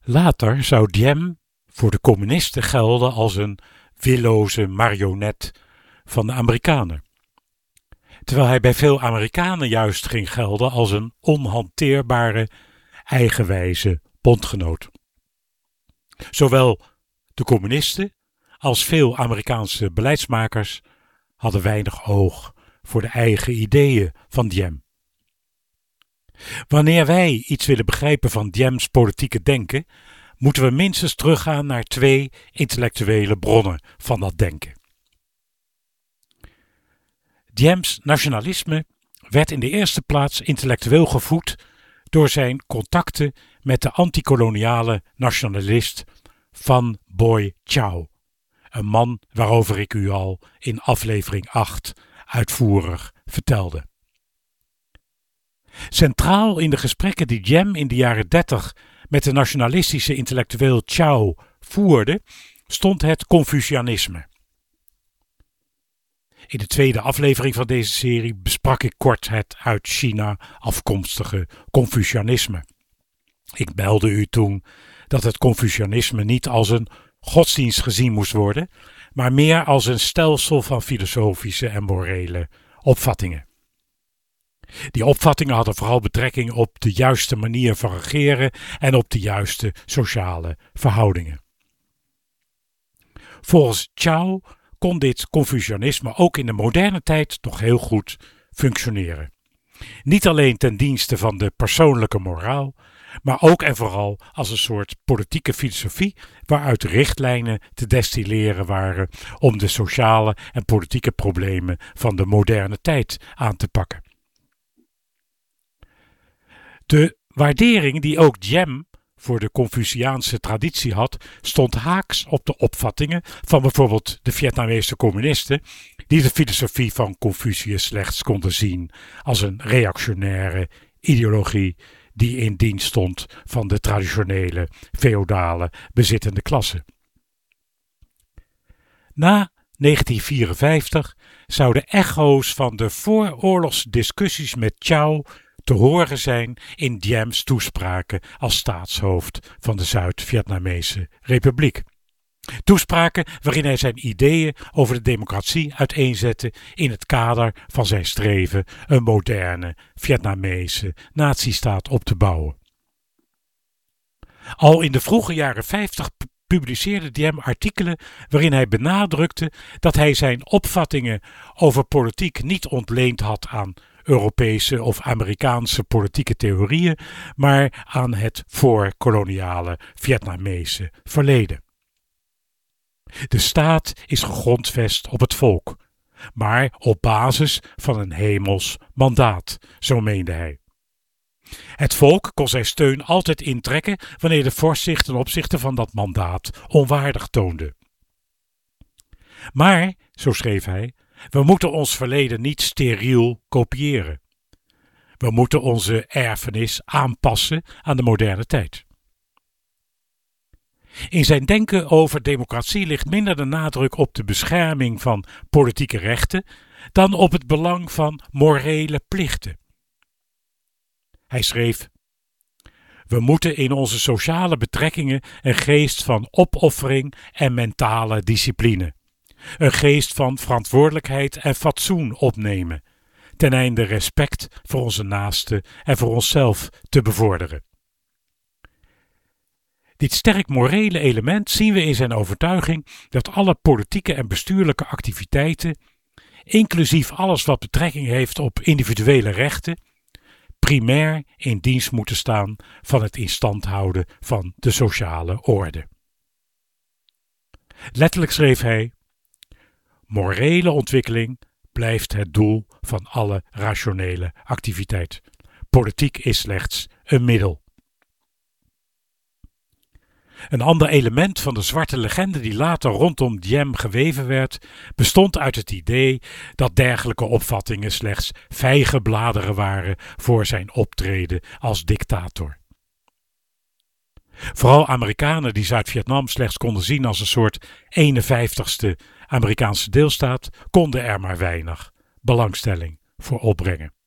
Later zou Diem voor de communisten gelden als een willoze marionet van de Amerikanen. Terwijl hij bij veel Amerikanen juist ging gelden als een onhanteerbare, eigenwijze bondgenoot. Zowel de communisten als veel Amerikaanse beleidsmakers hadden weinig oog voor de eigen ideeën van Diem. Wanneer wij iets willen begrijpen van Diems politieke denken, moeten we minstens teruggaan naar 2 intellectuele bronnen van dat denken. Diems nationalisme werd in de eerste plaats intellectueel gevoed door zijn contacten met de antikoloniale nationalist Van Boy Chow, een man waarover ik u al in aflevering 8 uitvoerig vertelde. Centraal in de gesprekken die Diem in de jaren 30 met de nationalistische intellectueel Chow voerde, stond het Confucianisme. In de tweede aflevering van deze serie besprak ik kort het uit China afkomstige Confucianisme. Ik meldde u toen dat het Confucianisme niet als een godsdienst gezien moest worden, maar meer als een stelsel van filosofische en morele opvattingen. Die opvattingen hadden vooral betrekking op de juiste manier van regeren en op de juiste sociale verhoudingen. Volgens Chow kon dit Confucianisme ook in de moderne tijd nog heel goed functioneren. Niet alleen ten dienste van de persoonlijke moraal, maar ook en vooral als een soort politieke filosofie waaruit richtlijnen te destilleren waren om de sociale en politieke problemen van de moderne tijd aan te pakken. De waardering die ook Diem voor de Confuciaanse traditie had, stond haaks op de opvattingen van bijvoorbeeld de Vietnamese communisten, die de filosofie van Confucius slechts konden zien als een reactionaire ideologie die in dienst stond van de traditionele feodale bezittende klasse. Na 1954 zouden echo's van de vooroorlogsdiscussies met Chow te horen zijn in Diems toespraken als staatshoofd van de Zuid-Vietnamese Republiek. Toespraken waarin hij zijn ideeën over de democratie uiteenzette in het kader van zijn streven een moderne Vietnamese natiestaat op te bouwen. Al in de vroege jaren 50 publiceerde Diem artikelen waarin hij benadrukte dat hij zijn opvattingen over politiek niet ontleend had aan Europese of Amerikaanse politieke theorieën, maar aan het voorkoloniale Vietnamese verleden. De staat is gegrondvest op het volk, maar op basis van een hemels mandaat, zo meende hij. Het volk kon zijn steun altijd intrekken wanneer de vorst zich ten opzichte van dat mandaat onwaardig toonde. Maar, zo schreef hij, we moeten ons verleden niet steriel kopiëren. We moeten onze erfenis aanpassen aan de moderne tijd. In zijn denken over democratie ligt minder de nadruk op de bescherming van politieke rechten dan op het belang van morele plichten. Hij schreef: we moeten in onze sociale betrekkingen een geest van opoffering en mentale discipline, een geest van verantwoordelijkheid en fatsoen opnemen, ten einde respect voor onze naasten en voor onszelf te bevorderen. Dit sterk morele element zien we in zijn overtuiging dat alle politieke en bestuurlijke activiteiten, inclusief alles wat betrekking heeft op individuele rechten, primair in dienst moeten staan van het in stand houden van de sociale orde. Letterlijk schreef hij: morele ontwikkeling blijft het doel van alle rationele activiteit. Politiek is slechts een middel. Een ander element van de zwarte legende die later rondom Diem geweven werd, bestond uit het idee dat dergelijke opvattingen slechts vijgenbladeren waren voor zijn optreden als dictator. Vooral Amerikanen die Zuid-Vietnam slechts konden zien als een soort 51ste Amerikaanse deelstaat, konden er maar weinig belangstelling voor opbrengen.